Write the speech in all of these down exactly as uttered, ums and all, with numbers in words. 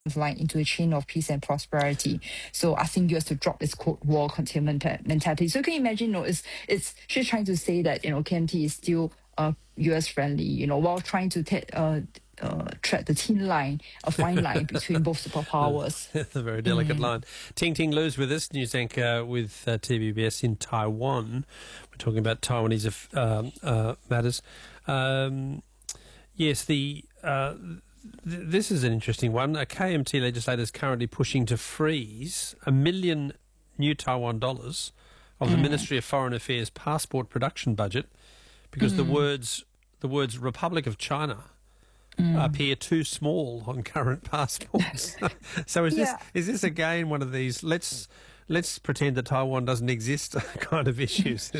line into a chain of peace and prosperity. So asking U S to drop its Cold War containment mentality. So you can imagine, you know, it's it's she's trying to say that, you know, K M T is still uh, U S friendly, you know, while trying to t- uh, uh, tread the thin line, a fine line between both superpowers. It's a very delicate mm. line. Ting Ting Lu's with us, news anchor with uh, T V B S in Taiwan. We're talking about Taiwanese um, uh, matters. Um, yes, the... Uh, This is an interesting one. A K M T legislator is currently pushing to freeze a million new Taiwan dollars of the mm. Ministry of Foreign Affairs passport production budget because mm. the words the words Republic of China mm. appear too small on current passports. So is yeah. this is this again one of these let's let's pretend that Taiwan doesn't exist kind of issues?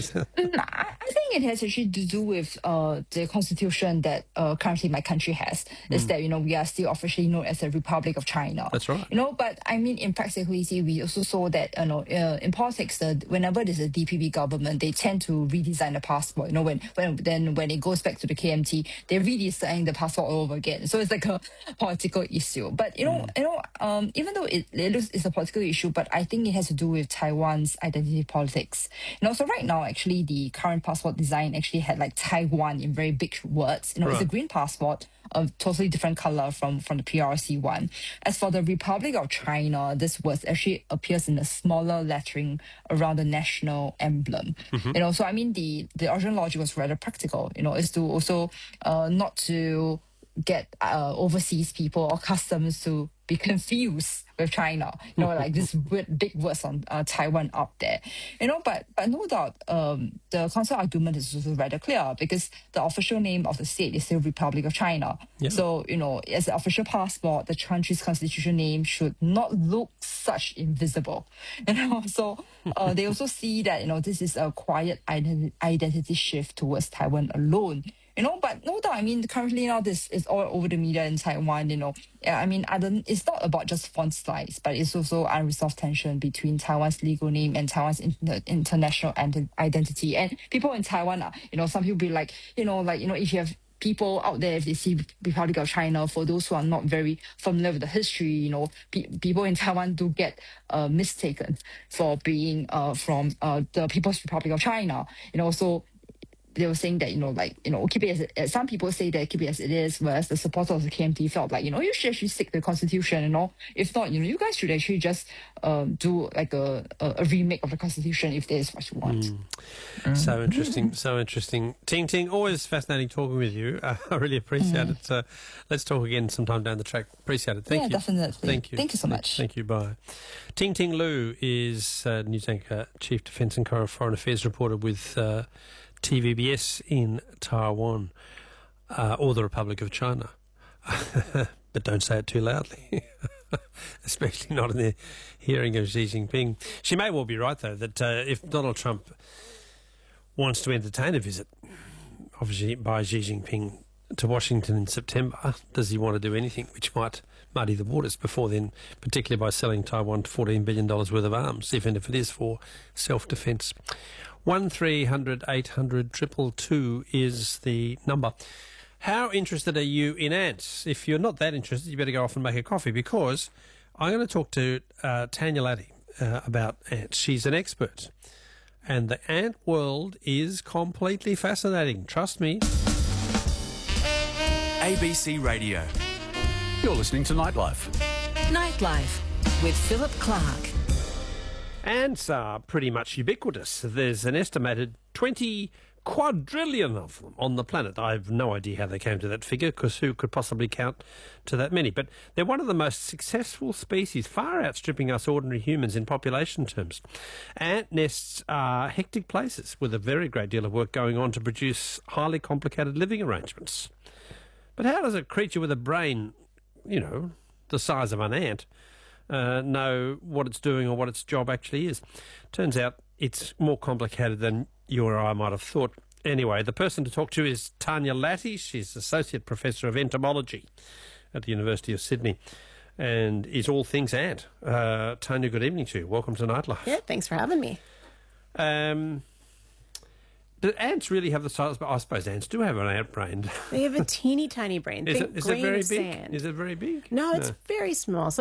I think it has actually to do with uh, the constitution that uh, currently my country has. Mm. Is that, you know, we are still officially known as the Republic of China. That's right. You know, but I mean, in practicality, we also saw that, you know, uh, in politics, uh, whenever there's a D P P government, they tend to redesign the passport. You know, when when then when it goes back to the K M T, they redesign the passport all over again. So it's like a political issue. But you know, mm. you know, um, even though it, it looks it's a political issue, but I think it has to do with Taiwan's identity politics. You know, so right now, actually, the current passport design actually had like Taiwan in very big words. You know, right. It's a green passport, a totally different color from, from the P R C one. As for the Republic of China, this word actually appears in a smaller lettering around the national emblem. Mm-hmm. You know, so I mean, the, the original logic was rather practical, you know, is to also uh, not to get uh, overseas people or customs to be confused with China, you know, like this weird, big words on uh, Taiwan up there, you know, but but no doubt um, the council argument is also rather clear because the official name of the state is still Republic of China. Yeah. So, you know, as an official passport, the country's constitutional name should not look such invisible, you know. So uh, they also see that, you know, this is a quiet ident- identity shift towards Taiwan alone. You know, but no doubt, I mean, currently now this is all over the media in Taiwan, you know. Yeah, I mean, I don't, it's not about just font size, but it's also unresolved tension between Taiwan's legal name and Taiwan's inter- international ant- identity. And people in Taiwan are, you know, some people be like, you know, like, you know, if you have people out there, if they see Republic of China, for those who are not very familiar with the history, you know, pe- people in Taiwan do get uh, mistaken for being uh, from uh, the People's Republic of China, you know, so they were saying that, you know, like, you know, keep it as it, uh, some people say that keep it as it is, whereas the supporters of the K M T felt like, you know, you should actually stick to the constitution, you know. If not, you know, you guys should actually just um, do like a, a, a remake of the constitution if that is what you want. Mm. Mm. So interesting, so interesting. Ting Ting, always fascinating talking with you. Uh, I really appreciate mm. it. Uh, let's talk again sometime down the track. Appreciate it. Thank yeah, you. definitely. Thank you. Thank you so much. Thank you. Bye. Ting Ting Lu is uh, news anchor, Chief Defence and Foreign Affairs reporter with Uh, T V B S in Taiwan, uh, or the Republic of China. But don't say it too loudly, especially not in the hearing of Xi Jinping. She may well be right, though, that uh, if Donald Trump wants to entertain a visit, obviously by Xi Jinping to Washington in September, does he want to do anything which might muddy the waters before then, particularly by selling Taiwan fourteen billion dollars worth of arms, even if it is for self-defence? one three hundred eight hundred two two two is the number. How interested are you in ants? If you're not that interested, you better go off and make a coffee, because I'm going to talk to uh, Tanya Latty uh, about ants. She's an expert, and the ant world is completely fascinating. Trust me. A B C Radio. You're listening to Nightlife. Nightlife with Philip Clark. Ants are pretty much ubiquitous. There's an estimated twenty quadrillion of them on the planet. I have no idea how they came to that figure, because who could possibly count to that many? But they're one of the most successful species, far outstripping us ordinary humans in population terms. Ant nests are hectic places with a very great deal of work going on to produce highly complicated living arrangements. But how does a creature with a brain, you know, the size of an ant, Uh, know what it's doing or what its job actually is? Turns out it's more complicated than you or I might have thought. Anyway, the person to talk to is Tanya Latty. She's Associate Professor of Entomology at the University of Sydney and is all things ant. Uh, Tanya, good evening to you. Welcome to Nightlife. Yeah, thanks for having me. Um, Do ants really have the size? But I suppose ants do have an ant brain. They have a teeny tiny brain. Is Think it, is it grain very of big? sand. Is it very big? No, it's very small. So